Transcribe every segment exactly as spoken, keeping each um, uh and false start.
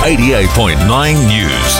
eighty-eight point nine News.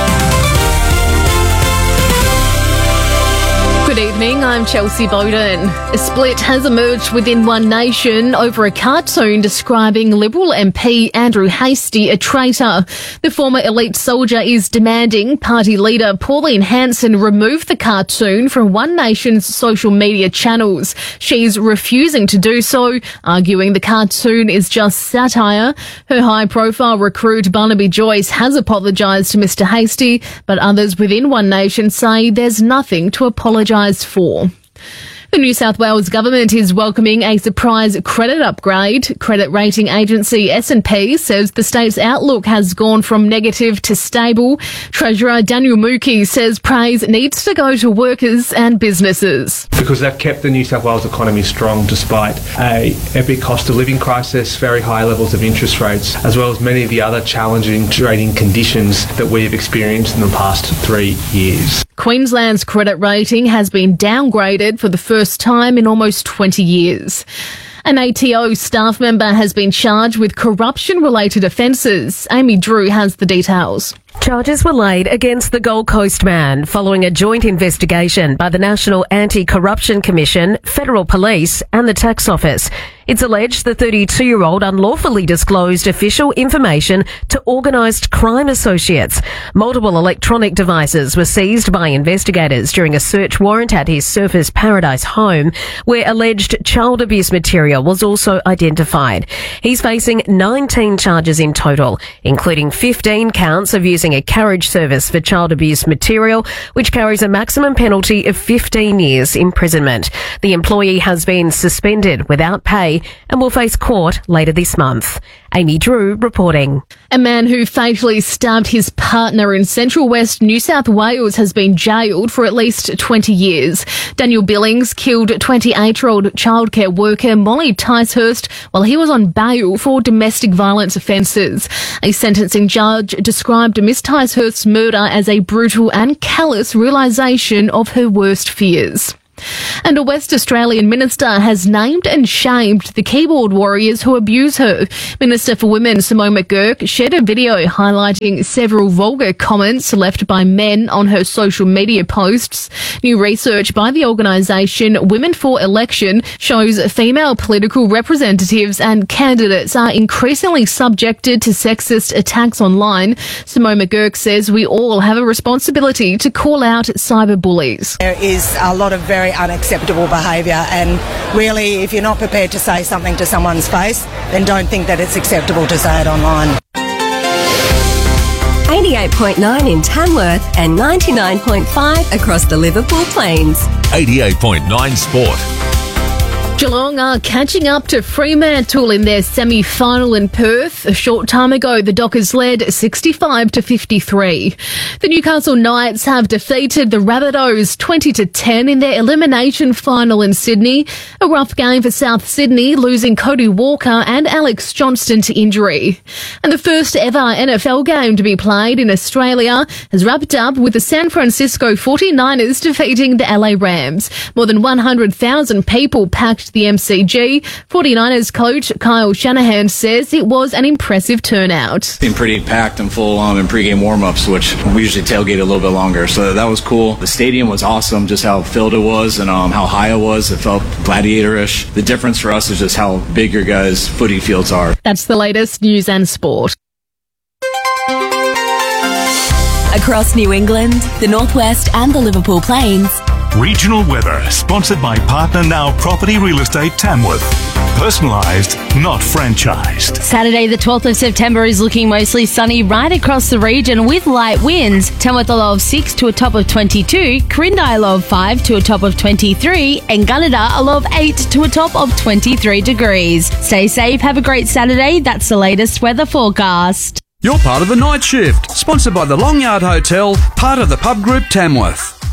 Good evening, I'm Chelsea Bowden. A split has emerged within One Nation over a cartoon describing Liberal M P Andrew Hastie a traitor. The former elite soldier is demanding party leader Pauline Hanson remove the cartoon from One Nation's social media channels. She's refusing to do so, arguing the cartoon is just satire. Her high-profile recruit Barnaby Joyce has apologised to Mister Hastie, but others within One Nation say there's nothing to apologise for. The New South Wales government is welcoming a surprise credit upgrade. Credit rating agency S and P says the state's outlook has gone from negative to stable. Treasurer Daniel Mookie says praise needs to go to workers and businesses. Because they've kept the New South Wales economy strong despite a epic cost of living crisis, very high levels of interest rates, as well as many of the other challenging trading conditions that we have experienced in the past three years. Queensland's credit rating has been downgraded for the first time in almost twenty years. An A T O staff member has been charged with corruption-related offences. Amy Drew has the details. Charges were laid against the Gold Coast man following a joint investigation by the National Anti-Corruption Commission, Federal Police and the Tax Office. It's alleged the thirty-two-year-old unlawfully disclosed official information to organised crime associates. Multiple electronic devices were seized by investigators during a search warrant at his Surfers Paradise home, where alleged child abuse material was also identified. He's facing nineteen charges in total, including fifteen counts of using a carriage service for child abuse material, which carries a maximum penalty of fifteen years imprisonment. The employee has been suspended without pay and will face court later this month. Amy Drew reporting. A man who fatally stabbed his partner in Central West New South Wales has been jailed for at least twenty years. Daniel Billings killed twenty-eight-year-old childcare worker Molly Ticehurst while he was on bail for domestic violence offences. A sentencing judge described Miss Ticehurst's murder as a brutal and callous realisation of her worst fears. And a West Australian minister has named and shamed the keyboard warriors who abuse her. Minister for Women Simone McGurk shared a video highlighting several vulgar comments left by men on her social media posts. New research by the organisation Women for Election shows female political representatives and candidates are increasingly subjected to sexist attacks online. Simone McGurk says we all have a responsibility to call out cyberbullies. There is a lot of very unacceptable behaviour, and really if you're not prepared to say something to someone's face, then don't think that it's acceptable to say it online. eighty-eight point nine in Tamworth and ninety-nine point five across the Liverpool Plains. eighty-eight point nine Sport. Geelong are catching up to Fremantle in their semi-final in Perth. A short time ago, the Dockers led sixty-five to fifty-three. The Newcastle Knights have defeated the Rabbitohs twenty to ten in their elimination final in Sydney. A rough game for South Sydney, losing Cody Walker and Alex Johnston to injury. And the first ever N F L game to be played in Australia has wrapped up with the San Francisco forty-niners defeating the L A Rams. More than one hundred thousand people packed the M C G. forty-niners coach Kyle Shanahan says it was an impressive turnout. Been pretty packed and full um, in pregame warm-ups, which we usually tailgate a little bit longer, so that was cool. The stadium was awesome, just how filled it was and um, how high it was. It felt gladiator-ish. The difference for us is just how big your guys' footy fields are. That's the latest news and sport. Across New England, the Northwest and the Liverpool Plains. Regional weather, sponsored by Partner Now Property Real Estate Tamworth. Personalised, not franchised. Saturday the twelfth of September is looking mostly sunny right across the region with light winds. Tamworth a low of six to a top of twenty-two, Corindi a low of five to a top of twenty-three, and Gunnedah a low of eight to a top of twenty-three degrees. Stay safe, have a great Saturday. That's the latest weather forecast. You're part of the night shift, sponsored by the Long Yard Hotel, part of the Pub Group Tamworth.